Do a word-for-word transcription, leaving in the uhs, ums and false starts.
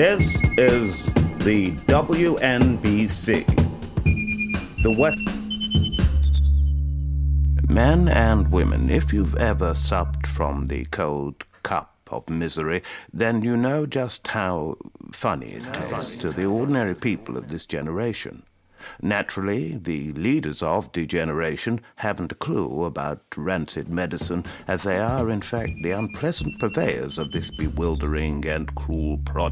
This is the W N B C, the West. Men and women, if you've ever supped from the cold cup of misery, then you know just how funny it tastes to the ordinary people of this generation. Naturally, the leaders of degeneration haven't a clue about rancid medicine, as they are, in fact, the unpleasant purveyors of this bewildering and cruel product.